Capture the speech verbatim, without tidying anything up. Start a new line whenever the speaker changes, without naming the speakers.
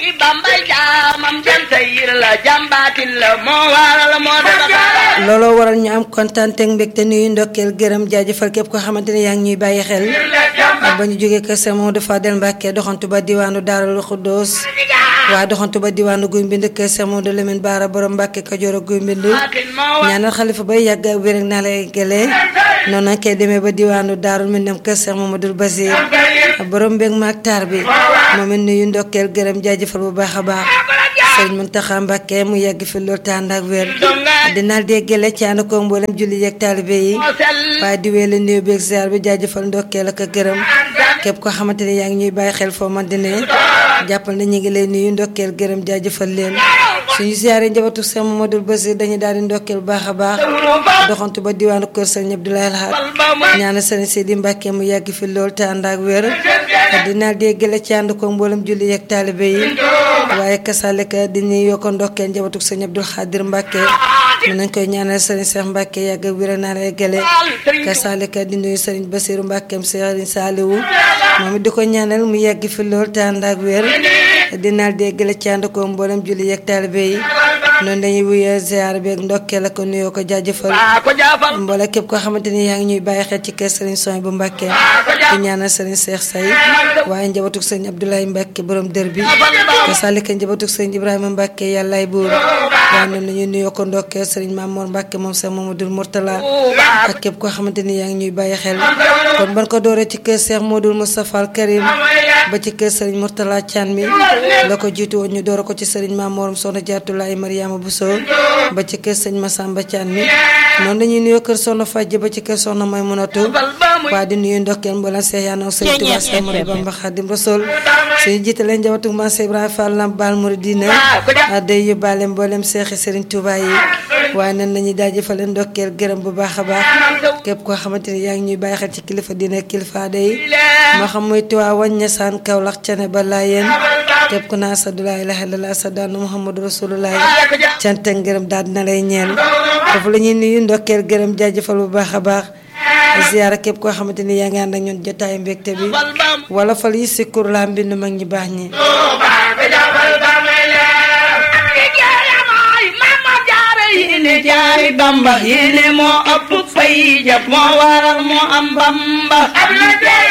looloo waral ñu am kontaan te mbégte nuyu ndokkeel gërëm jaajëfal képp koo xamante ne yaa ngi ñuy bàyyi xel ba ñu jógee kër Sëñ Mamadou Fadel Mbacke doxantu ba diwaanu Daarul Xuddoos waaye doxantu ba diwaanu Guy Mbind kër Sëñ Mamadou Lamine Bara borom Mbacke Kajoor ak Guy Mbind ñaanal xalifa bay yàgg ak wér ak naa lay gëlee noonu nañ koy demee ba diwaanu Daarul Minam kër Sëñ Mamadou Basir borom mbég maak taar bi moom it nuyu ndokkeel gërëm jaajëfal bu baax a baax Sëriñ Muntaxa Mbàkke mu yàgg fi loolu tànd ak wér dinaal déggale ci ànd ko mboolem julli yeeg taalibe yi waaye di wéele nuyu beeg ziar bi jaajëfal ndokkeel ak gërëm képp koo xamante ne yaa ngi ñuy bàyyi xel foo man di ne jàppal na ñu ngi lay nuyu ndokkeel gërëm jaajëfal leen suñu ziaree njabootu Sëñ Mamadou Basir dañuy daal di ndokkeel bu baax a baax doxantu ba diwaanu kër Sëriñ Abdoulaye Alhad ñaanal Sëriñ Sidi Mbàkke mu yàgg fi loolu tànd ak wér dinaal déggale ci ànd ko mboolem julli yeeg taalibe yi waaye kasaleka di nuyu yokko ndokkeel njabootu Sëñ Abdul Xaadir Mbàkke mën nañ koy ñaanal Sëriñ Seex Mbàkke yàgg ak wér naa lay gële kasaleka di nuyu Sëriñ Basiru Mbàkkeem Sëriñ Saaliwu moom it di ko ñaanal mu yàgg fi loolu tànd ak wér dinaal déggale ci ànd ko mboolem julli yeeg taalibe yi noonu dañuy wuyee ziar beeg ndokkeel ak nuyoo ko jaajëfal mboole képp koo xamante ni yaa ngi ñuy bàyyi xel ci kër Sëriñ Soñ bu Mbàkke di ñaanal Sëriñ Seex Say waaye njabootu Sëriñ Abdoulaye Mbàkke borom dër bi kasalika njabootu Sëriñ Ibrahima Mbàkke yàllaay buur waaye noonu la ñuy nuyoo ko ndokkeel Sëriñ Mamoor Mbàkke moom Seex Mamadul Murtala ak képp koo xamante ni yaa ngi ñuy bàyyi xel kon ban ko dooree ci kër Seex Modul Mustafa al Karim ba ci kër Sëriñ Murtala Caan mi la ko jiitu woon ñu door ko ci Sëriñ Mamooram Soxna Jaatulaay Mariama Buso ba ci kër Sëriñ Masamba Caan mi noonu dañuy nuyoo kër Soxna Fajj ba ci kër Soxna Maymunatu waa di nuyu ndokkeel mboolem Seex yaanaw Sëriñ Tuubaa Seex Ahmadu Bamba Xaadim Rasuul suñu jiitalee njabootu Maam Seex Ibrahima Fall Lamp Baal Muridina day yóbbaale mboolem seexi Sëriñ Tuubaa yi waaye nan nañuy jaajëfal ndokkeel gërëm bu baax a baax képp koo xamante ni yaa ngi ñuy bàyyi xel ci kilifa diine kilifa day moo xam muy Tiwaawan Ñasaan Kawlax Cene ba Laayeen képp ku naa asadu laa ilaaha illallaah asadaanu Muhammadu Rasulullaah cant ak ngërëm daal dina lay ñeel foofu la ñuy nuyu ndokkeel gërëm jaajëfal bu baax a baax ziyaara képp koo xamante ni yaa ngi ànd ak ñun jotaayu mbégte bi wala fal yi sikkur laa mbindu mag ñi baax ñi
yéene jaari Bamba yéene moo ëpp fay jëf moo waral moo am Bamba